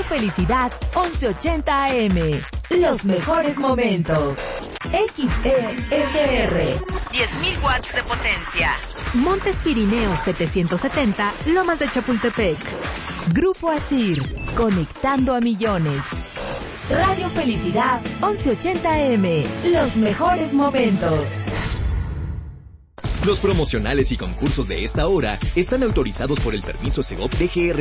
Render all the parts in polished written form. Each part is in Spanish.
Felicidad 1180 AM. Los mejores momentos. XESR. 10.000 watts de potencia. Montes Pirineos 770, Lomas de Chapultepec. Grupo Asir, conectando a millones. Radio Felicidad 1180 AM. Los mejores momentos. Los promocionales y concursos de esta hora están autorizados por el permiso Segov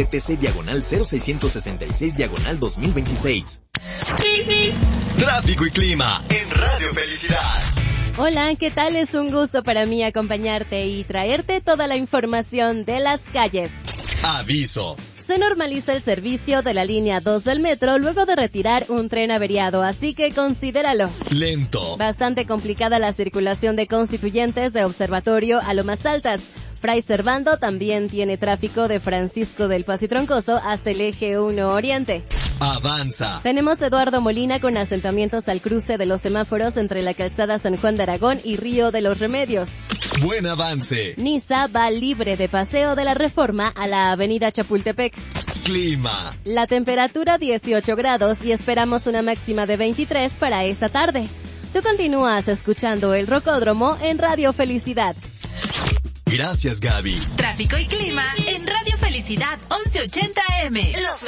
DGRTC/00666/2026. Tráfico y clima en Radio Felicidad. Hola, ¿qué tal? Es un gusto para mí acompañarte y traerte toda la información de las calles. Aviso. Se normaliza el servicio de la línea 2 del metro luego de retirar un tren averiado, así que considéralo. Lento. Bastante complicada la circulación de constituyentes de Observatorio a Lomas Altas. Fray Servando también tiene tráfico de Francisco del Paso y Troncoso hasta el eje 1 Oriente. Avanza. Tenemos Eduardo Molina con asentamientos al cruce de los semáforos entre la calzada San Juan de Aragón y Río de los Remedios. Buen avance. Niza va libre de Paseo de la Reforma a la avenida Chapultepec. Clima. La temperatura 18 grados y esperamos una máxima de 23 para esta tarde. Tú continúas escuchando el Rocódromo en Radio Felicidad. Gracias, Gaby. Tráfico y clima en Radio Felicidad 1180 AM. Los